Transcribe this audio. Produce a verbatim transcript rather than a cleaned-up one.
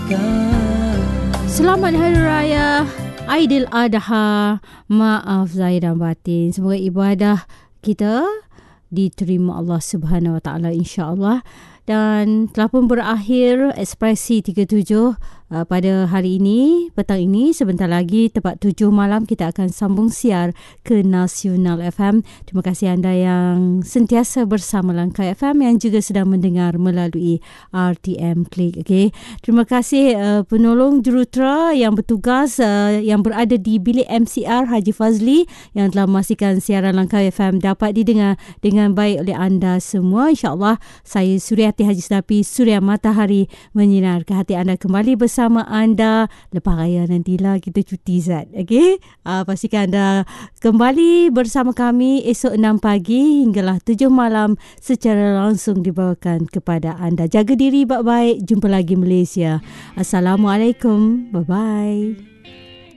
Selamat Hari Raya Aidiladha. Maaf zahir dan batin. Semoga ibadah kita diterima Allah Subhanahu Wa Taala, insya-Allah. Dan telah pun berakhir Ekspresi tiga puluh tujuh uh, pada hari ini, petang ini. Sebentar lagi tepat tujuh malam kita akan sambung siar ke Nasional F M. Terima kasih anda yang sentiasa bersama Langkah F M, yang juga sedang mendengar melalui R T M Klik. Okay. Terima kasih uh, penolong jurutera yang bertugas uh, yang berada di bilik M C R, Haji Fazli, yang telah memastikan siaran Langkah F M dapat didengar dengan baik oleh anda semua. InsyaAllah saya Suryati Haji Senapi, Suria Matahari, menyinar ke hati anda kembali bersama anda. Lepas raya nantilah kita cuti Zat. Okay? Uh, pastikan anda kembali bersama kami esok enam pagi hinggalah tujuh malam secara langsung dibawakan kepada anda. Jaga diri baik-baik. Jumpa lagi Malaysia. Assalamualaikum. Bye-bye.